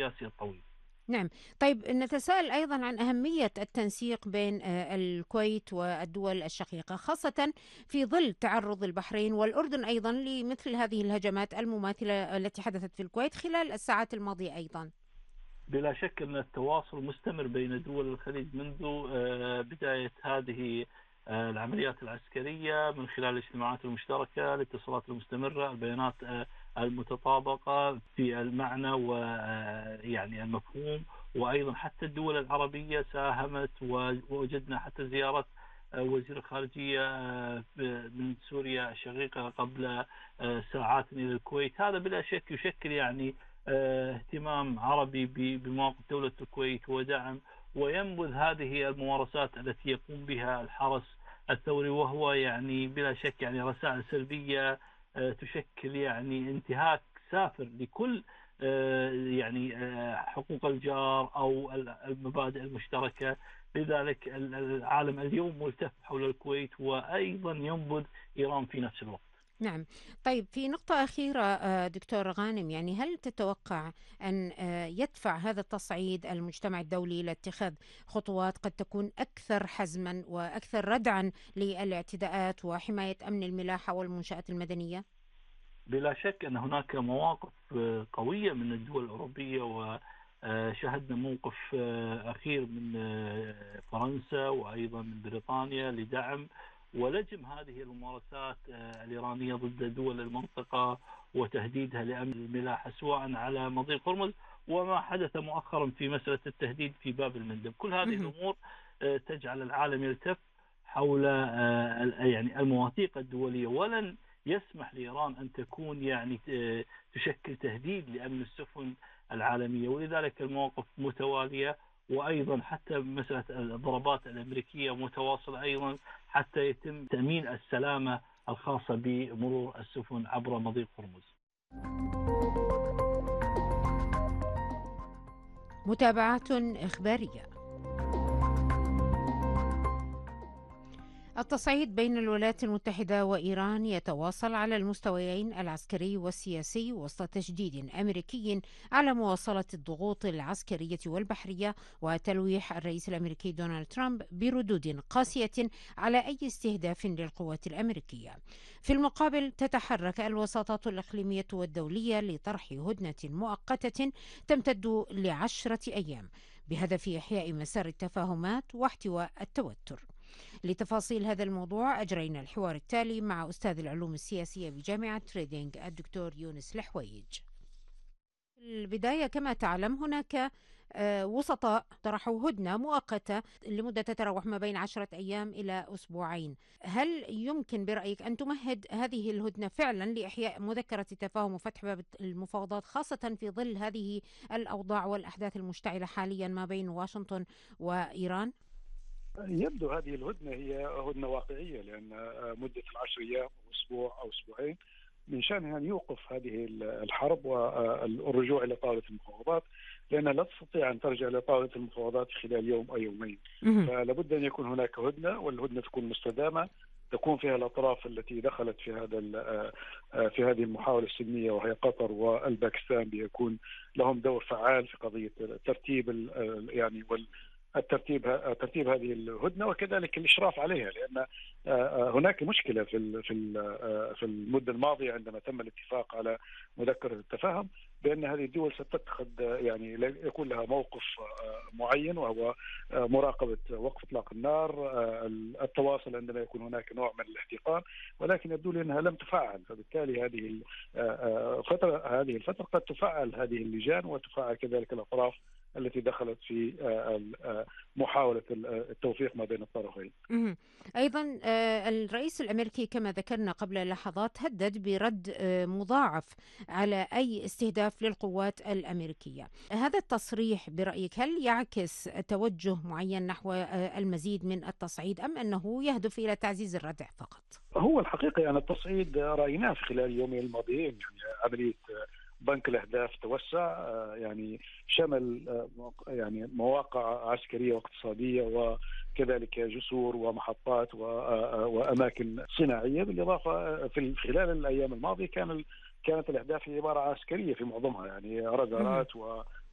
السياسي الطويل. نعم. طيب نتساءل أيضا عن أهمية التنسيق بين الكويت والدول الشقيقة، خاصة في ظل تعرض البحرين والأردن أيضا لمثل هذه الهجمات المماثلة التي حدثت في الكويت خلال الساعات الماضية أيضا. بلا شك أن التواصل مستمر بين دول الخليج منذ بداية هذه العمليات العسكرية، من خلال الاجتماعات المشتركة، الاتصالات المستمرة، البيانات المتطابقة في المعنى ويعني المفهوم. وأيضا حتى الدول العربية ساهمت، ووجدنا حتى زيارة وزير الخارجية من سوريا الشقيقة قبل ساعات إلى الكويت. هذا بلا شك يشكل يعني اهتمام عربي بمواقف دولة الكويت ودعم، وينبذ هذه الممارسات التي يقوم بها الحرس الثوري، وهو يعني بلا شك يعني رسائل سلبية تشكل يعني انتهاك سافر لكل يعني حقوق الجار أو المبادئ المشتركة. لذلك العالم اليوم ملتف حول الكويت، وأيضا ينبذ إيران في نفس الوقت. نعم. طيب في نقطة أخيرة دكتور غانم، يعني هل تتوقع أن يدفع هذا التصعيد المجتمع الدولي لاتخاذ خطوات قد تكون أكثر حزما وأكثر ردعا للاعتداءات وحماية أمن الملاحة والمنشآت المدنية؟ بلا شك أن هناك مواقف قوية من الدول الأوروبية، وشهدنا موقف أخير من فرنسا وأيضا من بريطانيا لدعم ولجم هذه الممارسات الإيرانية ضد دول المنطقة وتهديدها لأمن الملاحة، سواء على مضيق هرمز وما حدث مؤخرا في مسألة التهديد في باب المندب. كل هذه مهم. الأمور تجعل العالم يلتف حول يعني المواثيق الدولية، ولن يسمح لإيران أن تكون يعني تشكل تهديد لأمن السفن العالمية. ولذلك المواقف متوالية، وأيضا حتى مسألة الضربات الأمريكية متواصلة أيضا حتى يتم تأمين السلامة الخاصة بمرور السفن عبر مضيق هرمز. متابعات إخبارية. التصعيد بين الولايات المتحدة وإيران يتواصل على المستويين العسكري والسياسي وسط تشديد أمريكي على مواصلة الضغوط العسكرية والبحرية وتلويح الرئيس الأمريكي دونالد ترامب بردود قاسية على أي استهداف للقوات الأمريكية. في المقابل تتحرك الوساطات الإقليمية والدولية لطرح هدنة مؤقتة تمتد ل10 أيام بهدف إحياء مسار التفاهمات واحتواء التوتر. لتفاصيل هذا الموضوع أجرينا الحوار التالي مع أستاذ العلوم السياسية بجامعة ريدينغ الدكتور يونس الحويج. في البداية كما تعلم هناك وسطاء طرحوا هدنة مؤقتة لمدة تتراوح ما بين 10 أيام إلى أسبوعين. هل يمكن برأيك أن تمهد هذه الهدنة فعلا لإحياء مذكرة التفاهم وفتح باب المفاوضات، خاصة في ظل هذه الأوضاع والأحداث المشتعلة حاليا ما بين واشنطن وإيران؟ يبدو هذه الهدنة هي هدنة واقعية، لأن مدة 10 أيام أو أسبوع أو أسبوعين من شأنها أن يوقف هذه الحرب والرجوع إلى طاولة المفاوضات، لأنها لا تستطيع أن ترجع إلى طاولة المفاوضات خلال يوم أو يومين. فلابد أن يكون هناك هدنة، والهدنة تكون مستدامة، تكون فيها الأطراف التي دخلت في هذه المحاولة السلمية، وهي قطر والباكستان، بيكون لهم دور فعال في قضية ترتيب يعني ترتيب هذه الهدنة، وكذلك الإشراف عليها، لأن هناك مشكلة في المدة الماضية عندما تم الاتفاق على مذكرة التفاهم، بأن هذه الدول ستتخذ يعني يكون لها موقف معين، وهو مراقبة وقف إطلاق النار، التواصل عندما يكون هناك نوع من الاحتقان، ولكن يبدو لي أنها لم تفعل. فبالتالي هذه الفترة قد تفعل هذه اللجان، وتفعل كذلك الأطراف التي دخلت في محاولة التوفيق ما بين الطرفين. أيضا الرئيس الأمريكي كما ذكرنا قبل لحظات هدد برد مضاعف على أي استهداف للقوات الأمريكية. هذا التصريح برأيك هل يعكس توجه معين نحو المزيد من التصعيد، أم أنه يهدف إلى تعزيز الردع فقط؟ هو الحقيقة يعني التصعيد رأيناه في خلال اليومين الماضيين، يعني عملية بنك الأهداف توسع، يعني شمل يعني مواقع عسكرية واقتصادية، وكذلك جسور ومحطات وأماكن صناعية. بالإضافة في خلال الأيام الماضية كانت الأهداف هي عبارة عسكرية في معظمها، يعني رادارات